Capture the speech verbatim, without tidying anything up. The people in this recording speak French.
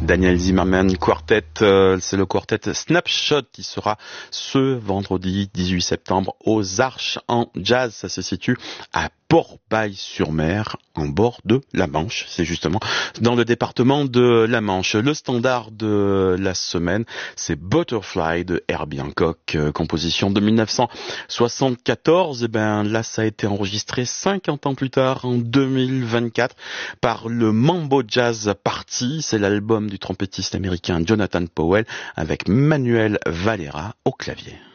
Daniel Zimmerman Quartet, euh, c'est le quartet Snapshot qui sera ce vendredi dix-huit septembre aux Arches en Jazz. Ça se situe à Port-Bail-sur-Mer, en bord de la Manche. C'est justement dans le département de la Manche. Le standard de la semaine, c'est Butterfly de Herbie Hancock, euh, composition de mille neuf cent soixante-quatorze. Et ben là, ça a été enregistré cinquante ans plus tard, en deux mille vingt-quatre, par le Mambo Jazz Party. C'est l'album du trompettiste américain Jonathan Powell avec Manuel Valera au clavier.